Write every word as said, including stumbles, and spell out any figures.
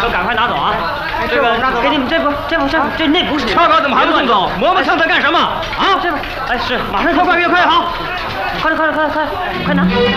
要赶快拿走啊！ 这个给你们这不这不这这那不是超哥怎么还不送走？磨磨蹭蹭干什么？啊， 这边， 哎是， 马上快快越快好！ 快点快点快点快点快拿！